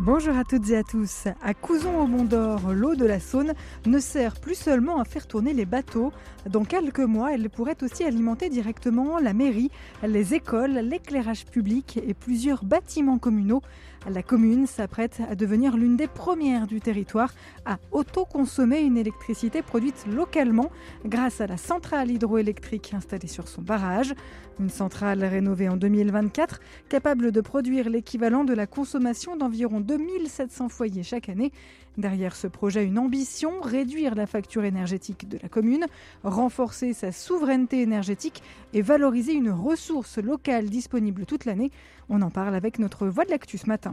Bonjour à toutes et à tous. À Couzon au Mont-d'Or, l'eau de la Saône ne sert plus seulement à faire tourner les bateaux. Dans quelques mois, elle pourrait aussi alimenter directement la mairie, les écoles, l'éclairage public et plusieurs bâtiments communaux. La commune s'apprête à devenir l'une des premières du territoire à autoconsommer une électricité produite localement grâce à la centrale hydroélectrique installée sur son barrage. Une centrale rénovée en 2024, capable de produire l'équivalent de la consommation d'environ 2700 foyers chaque année. Derrière ce projet, une ambition, réduire la facture énergétique de la commune, renforcer sa souveraineté énergétique et valoriser une ressource locale disponible toute l'année. On en parle avec notre voix de l'actu ce matin.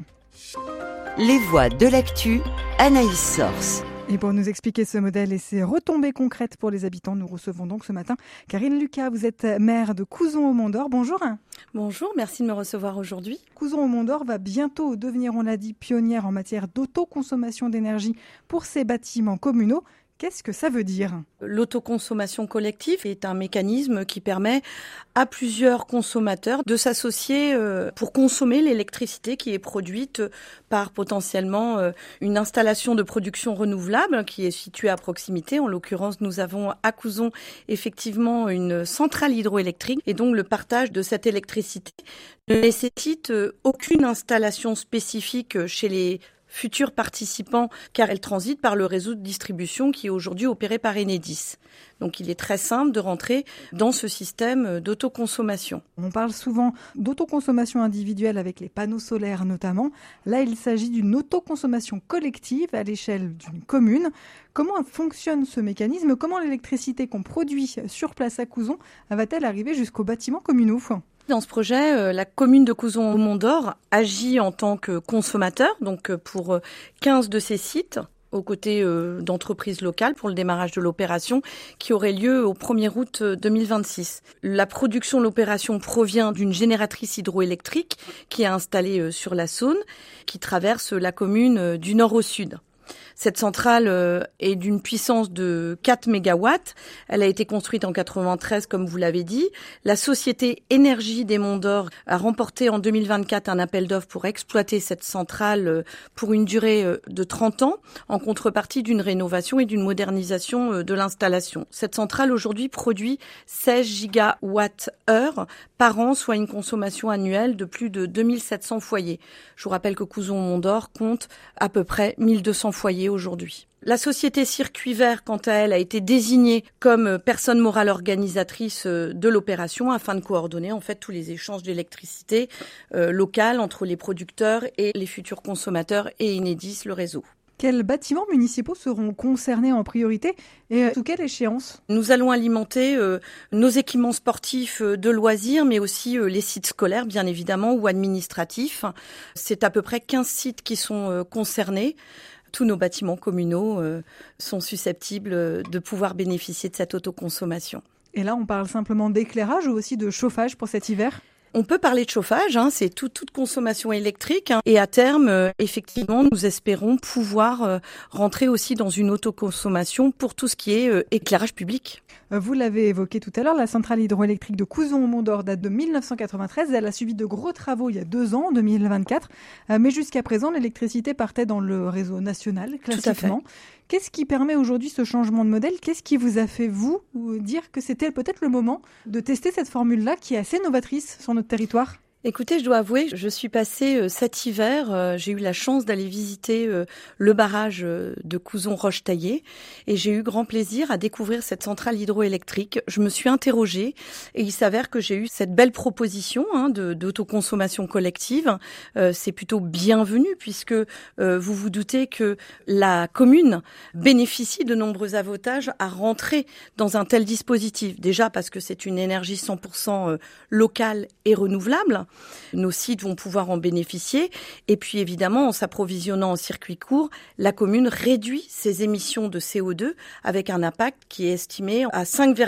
Les voix de l'actu, Anaïs Sors. Et pour nous expliquer ce modèle et ses retombées concrètes pour les habitants, nous recevons donc ce matin Karine Lucas. Vous êtes maire de Couzon au Mont-d'Or. Bonjour. Bonjour, merci de me recevoir aujourd'hui. Couzon au Mont-d'Or va bientôt devenir, on l'a dit, pionnière en matière d'autoconsommation d'énergie pour ses bâtiments communaux. Qu'est-ce que ça veut dire ? L'autoconsommation collective est un mécanisme qui permet à plusieurs consommateurs de s'associer pour consommer l'électricité qui est produite par potentiellement une installation de production renouvelable qui est située à proximité. En l'occurrence, nous avons à Couzon effectivement une centrale hydroélectrique et donc le partage de cette électricité ne nécessite aucune installation spécifique chez les futurs participants, car elle transite par le réseau de distribution qui est aujourd'hui opéré par Enedis. Donc il est très simple de rentrer dans ce système d'autoconsommation. On parle souvent d'autoconsommation individuelle avec les panneaux solaires notamment. Là, il s'agit d'une autoconsommation collective à l'échelle d'une commune. Comment fonctionne ce mécanisme ? Comment l'électricité qu'on produit sur place à Couzon va-t-elle arriver jusqu'aux bâtiments communaux ? Dans ce projet, la commune de Couzon au Mont-d'Or agit en tant que consommateur, donc pour 15 de ses sites, aux côtés d'entreprises locales pour le démarrage de l'opération qui aurait lieu au 1er août 2026. La production de l'opération provient d'une génératrice hydroélectrique qui est installée sur la Saône, qui traverse la commune du nord au sud. Cette centrale est d'une puissance de 4 mégawatts. Elle a été construite en 93, comme vous l'avez dit. La société Énergie des Monts d'Or a remporté en 2024 un appel d'offres pour exploiter cette centrale pour une durée de 30 ans, en contrepartie d'une rénovation et d'une modernisation de l'installation. Cette centrale aujourd'hui produit 16 gigawattheures par an, soit une consommation annuelle de plus de 2700 foyers. Je vous rappelle que Couzon au Mont-d'Or compte à peu près 1200 foyers aujourd'hui. La société Circuit Vert, quant à elle, a été désignée comme personne morale organisatrice de l'opération afin de coordonner en fait tous les échanges d'électricité locale entre les producteurs et les futurs consommateurs et Enedis, le réseau. Quels bâtiments municipaux seront concernés en priorité et sous quelle échéance ? Nous allons alimenter nos équipements sportifs de loisirs, mais aussi les sites scolaires, bien évidemment, ou administratifs. C'est à peu près 15 sites qui sont concernés. Tous nos bâtiments communaux sont susceptibles de pouvoir bénéficier de cette autoconsommation. Et là, on parle simplement d'éclairage ou aussi de chauffage pour cet hiver ? On peut parler de chauffage, c'est toute consommation électrique. Et à terme, effectivement, nous espérons pouvoir rentrer aussi dans une autoconsommation pour tout ce qui est éclairage public. Vous l'avez évoqué tout à l'heure, la centrale hydroélectrique de Couzon au Mont-d'Or date de 1993. Elle a subi de gros travaux il y a 2 ans, en 2024. Mais jusqu'à présent, l'électricité partait dans le réseau national, classiquement. Qu'est-ce qui permet aujourd'hui ce changement de modèle ? Qu'est-ce qui vous a fait, vous, dire que c'était peut-être le moment de tester cette formule-là qui est assez novatrice sur notre territoire ? Écoutez, je dois avouer, je suis passée cet hiver, j'ai eu la chance d'aller visiter le barrage de Couzon-Roche-Taillée et j'ai eu grand plaisir à découvrir cette centrale hydroélectrique. Je me suis interrogée et il s'avère que j'ai eu cette belle proposition d'autoconsommation collective. C'est plutôt bienvenu puisque vous vous doutez que la commune bénéficie de nombreux avantages à rentrer dans un tel dispositif. Déjà parce que c'est une énergie 100% locale et renouvelable. Nos sites vont pouvoir en bénéficier. Et puis évidemment, en s'approvisionnant en circuit court, la commune réduit ses émissions de CO2 avec un impact qui est estimé à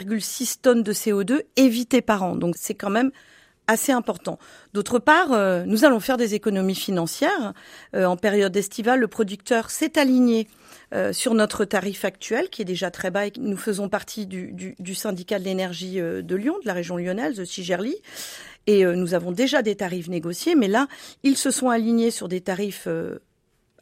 5,6 tonnes de CO2 évitées par an. Donc c'est quand même assez important. D'autre part, nous allons faire des économies financières. En période estivale, le producteur s'est aligné sur notre tarif actuel, qui est déjà très bas. Et nous faisons partie du syndicat de l'énergie de Lyon, de la région lyonnaise, de Sigerly. Et nous avons déjà des tarifs négociés, mais là, ils se sont alignés sur des tarifs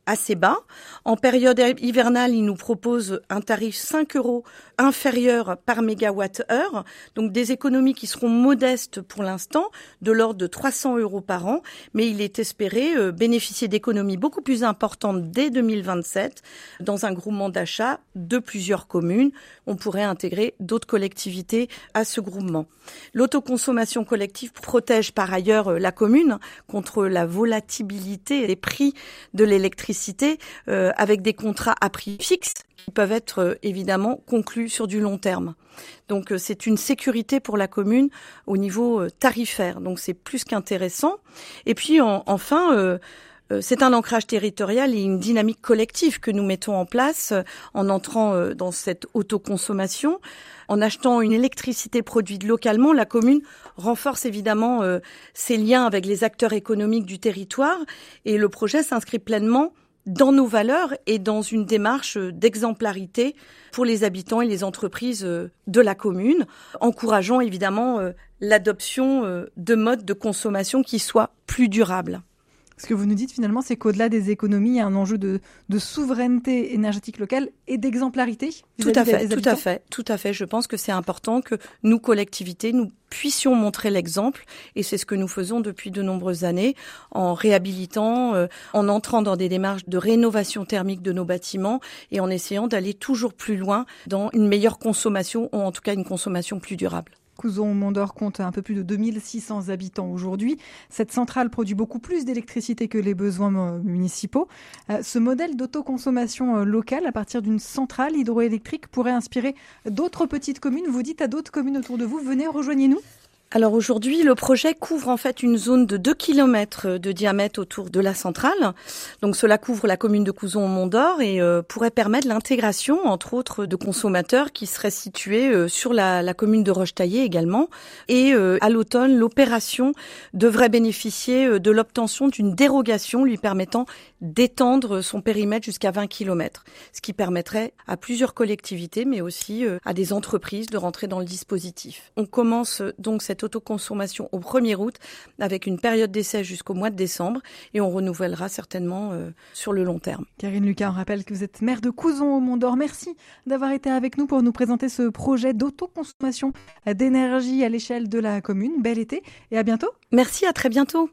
assez bas. En période hivernale, il nous propose un tarif 5 € inférieur par mégawattheure, donc des économies qui seront modestes pour l'instant, de l'ordre de 300 € par an, mais il est espéré bénéficier d'économies beaucoup plus importantes dès 2027 dans un groupement d'achat de plusieurs communes. On pourrait intégrer d'autres collectivités à ce groupement. L'autoconsommation collective protège par ailleurs la commune contre la volatilité des prix de l'électricité avec des contrats à prix fixe qui peuvent être évidemment conclus sur du long terme. Donc c'est une sécurité pour la commune au niveau tarifaire. Donc c'est plus qu'intéressant. Et puis enfin, c'est un ancrage territorial et une dynamique collective que nous mettons en place en entrant dans cette autoconsommation. En achetant une électricité produite localement, la commune renforce évidemment ses liens avec les acteurs économiques du territoire et le projet s'inscrit pleinement dans nos valeurs et dans une démarche d'exemplarité pour les habitants et les entreprises de la commune, encourageant évidemment l'adoption de modes de consommation qui soient plus durables. Ce que vous nous dites finalement, c'est qu'au-delà des économies, il y a un enjeu de souveraineté énergétique locale et d'exemplarité. Tout à fait. Je pense que c'est important que nous, collectivités, nous puissions montrer l'exemple et c'est ce que nous faisons depuis de nombreuses années en réhabilitant, en entrant dans des démarches de rénovation thermique de nos bâtiments et en essayant d'aller toujours plus loin dans une meilleure consommation ou en tout cas une consommation plus durable. Couzon-Mont-d'Or compte un peu plus de 2600 habitants aujourd'hui. Cette centrale produit beaucoup plus d'électricité que les besoins municipaux. Ce modèle d'autoconsommation locale à partir d'une centrale hydroélectrique pourrait inspirer d'autres petites communes. Vous dites à d'autres communes autour de vous, venez, rejoignez-nous. Alors aujourd'hui, le projet couvre en fait une zone de 2 km de diamètre autour de la centrale. Donc cela couvre la commune de Couzon-Mont-d'Or et pourrait permettre l'intégration, entre autres, de consommateurs qui seraient situés sur la commune de Rochetaillé également. Et à l'automne, l'opération devrait bénéficier de l'obtention d'une dérogation lui permettant d'étendre son périmètre jusqu'à 20 km, ce qui permettrait à plusieurs collectivités, mais aussi à des entreprises de rentrer dans le dispositif. On commence donc cette autoconsommation au 1er août avec une période d'essai jusqu'au mois de décembre et on renouvellera certainement sur le long terme. Karine Lucas, on rappelle que vous êtes maire de Couzon-au-Mont-d'Or. Merci d'avoir été avec nous pour nous présenter ce projet d'autoconsommation d'énergie à l'échelle de la commune. Bel été et à bientôt. Merci, à très bientôt.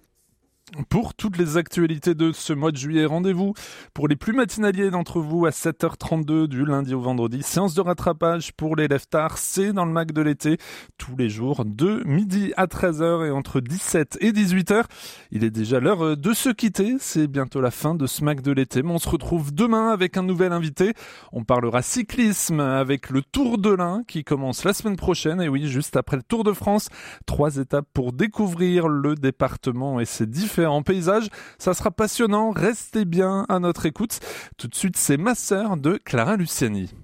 Pour toutes les actualités de ce mois de juillet, rendez-vous pour les plus matinaliers d'entre vous à 7h32 du lundi au vendredi. Séance de rattrapage pour les lève tard, c'est dans le MAC de l'été, tous les jours de midi à 13h et entre 17 et 18h. Il est déjà l'heure de se quitter, c'est bientôt la fin de ce MAC de l'été, mais on se retrouve demain avec un nouvel invité. On parlera cyclisme avec le Tour de l'Ain qui commence la semaine prochaine, et oui, juste après le Tour de France. 3 étapes pour découvrir le département et ses différents paysages. Ça sera passionnant, restez bien à notre écoute. Tout de suite, c'est Ma Sœur de Clara Luciani.